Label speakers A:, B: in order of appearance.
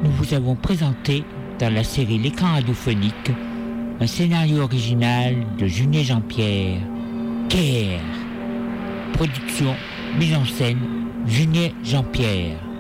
A: nous vous avons présenté dans la série L'écran radiophonique un scénario original de Junier Jean-Pierre, Care. Production, mise en scène, Junier Jean-Pierre.